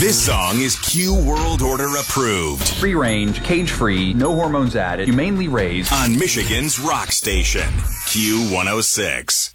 This song is Q World Order approved. Free range, cage free, no hormones added, humanely raised. On Michigan's rock station, Q106.